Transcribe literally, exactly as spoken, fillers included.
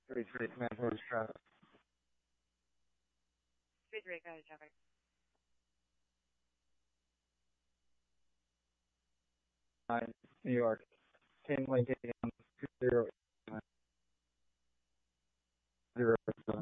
Three three command post traffic. Three three, go ahead, traffic. Nine, New York. Ten Lincoln two zero zero